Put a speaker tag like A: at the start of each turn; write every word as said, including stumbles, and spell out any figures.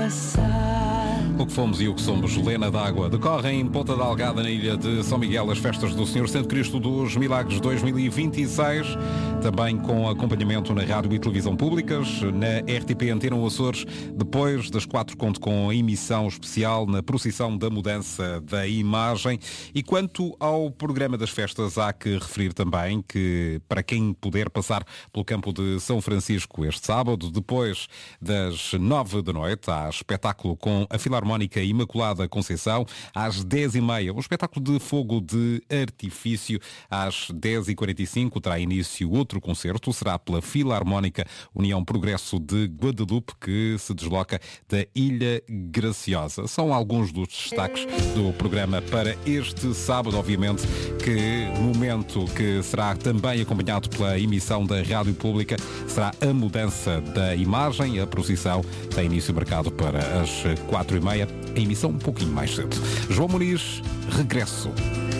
A: O que fomos e o que somos, Lena d'Água. Decorrem em Ponta da Algada, na ilha de São Miguel, as festas do Senhor Santo Cristo dos Milagres dois mil e vinte e seis, também com acompanhamento na rádio e televisão públicas, na R T P Antena Açores. Depois das quatro, conto com a emissão especial na procissão da mudança da imagem. E quanto ao programa das festas, há que referir também que, para quem puder passar pelo campo de São Francisco este sábado, depois das nove da noite, há espetáculo com a Filarmónica Imaculada Conceição, às dez e meia, um espetáculo de fogo de artifício. Às dez e quarenta e cinco terá início outro concerto, será pela Filarmónica União Progresso de Guadalupe, que se desloca da Ilha Graciosa. São alguns dos destaques do programa para este sábado, obviamente que momento que será também acompanhado pela emissão da Rádio Pública será a mudança da imagem. A procissão tem início marcado para as quatro e meia, a emissão um pouquinho mais cedo. João Muniz, regresso.